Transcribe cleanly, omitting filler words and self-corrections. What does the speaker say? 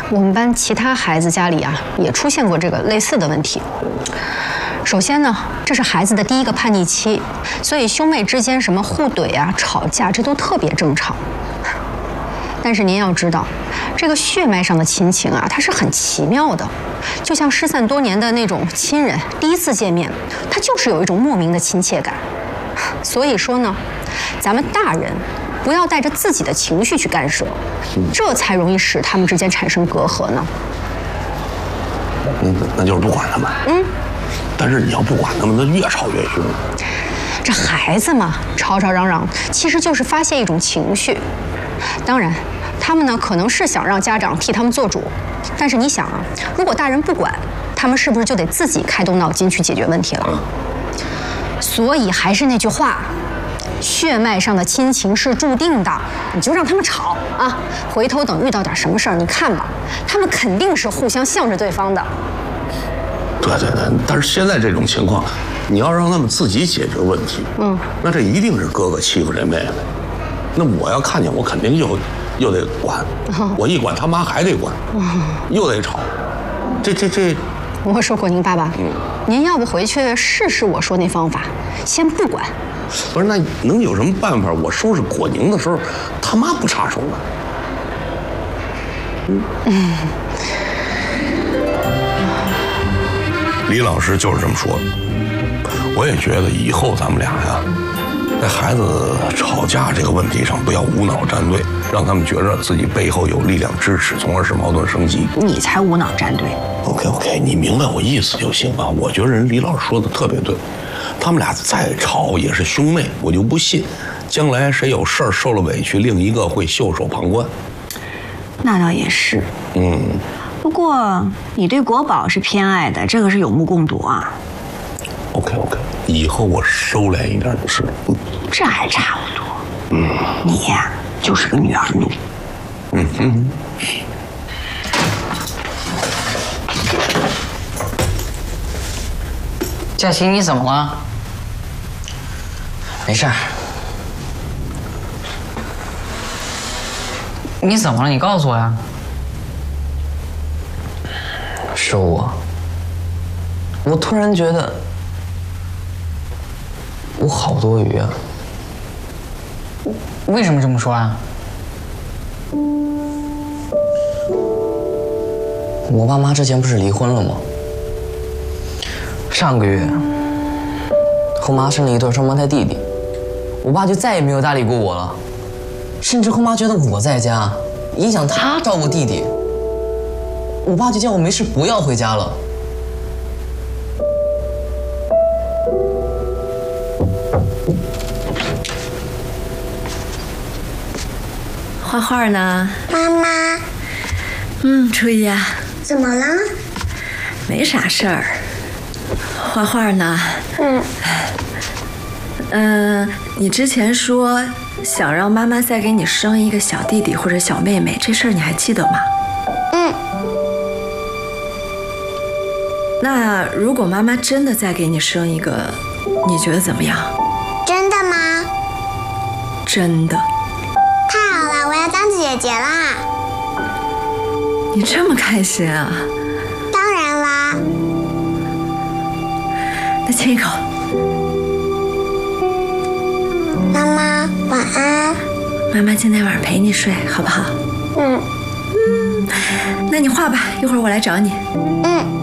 我们班其他孩子家里啊，也出现过这个类似的问题。首先呢，这是孩子的第一个叛逆期，所以兄妹之间什么互怼啊、吵架，这都特别正常。但是您要知道，这个血脉上的亲情啊，它是很奇妙的，就像失散多年的那种亲人，第一次见面，他就是有一种莫名的亲切感。所以说呢，咱们大人不要带着自己的情绪去干涉，这才容易使他们之间产生隔阂呢。 那就是不管他们。但是你要不管他们，他越吵越凶。 这孩子嘛，吵吵嚷嚷，其实就是发泄一种情绪。当然，他们呢可能是想让家长替他们做主，但是你想啊，如果大人不管，他们是不是就得自己开动脑筋去解决问题了？所以还是那句话，血脉上的亲情是注定的，你就让他们吵啊，回头等遇到点什么事儿，你看吧，他们肯定是互相向着对方的。 对，但是现在这种情况，你要让他们自己解决问题，那这一定是哥哥欺负这妹妹。那我要看见，我肯定又得管，我一管他妈还得管，又得吵，这。 我说果宁爸爸，您要不回去试试我说那方法，先不管。 不是，那能有什么办法？我收拾果宁的时候，他妈不插手呢？李老师就是这么说的。我也觉得以后咱们俩呀，在孩子吵架这个问题上不要无脑站队，让他们觉着自己背后有力量支持，从而使矛盾升级。 你才无脑站队。 OK， 你明白我意思就行了。我觉得人李老师说的特别对，他们俩再吵也是兄妹，我就不信将来谁有事儿受了委屈，另一个会袖手旁观。 那倒也是。不过你对国宝是偏爱的，这个是有目共睹啊。 OK， 以后我收敛一点就是。 这还差不多。你呀，就是个女儿奴。 佳琪，你怎么了？没事儿。你怎么了？你告诉我呀。 是我突然觉得我好多余啊。 为什么这么说啊？ 我爸妈之前不是离婚了吗？上个月，后妈生了一对双胞胎弟弟，我爸就再也没有搭理过我了，甚至后妈觉得我在家影响他照顾弟弟，我爸就叫我没事不要回家了。 画画呢？ 妈妈。 初一啊。 怎么了？ 没啥事儿。画画呢？你之前说想让妈妈再给你生一个小弟弟或者小妹妹，这事儿你还记得吗？那如果妈妈真的再给你生一个，你觉得怎么样？ 真的吗？ 真的。 太好了，我要当姐姐啦！ 你这么开心啊？ 当然啦。 那亲一口。 妈妈，晚安。 妈妈今天晚上陪你睡，好不好？那你画吧，一会儿我来找你。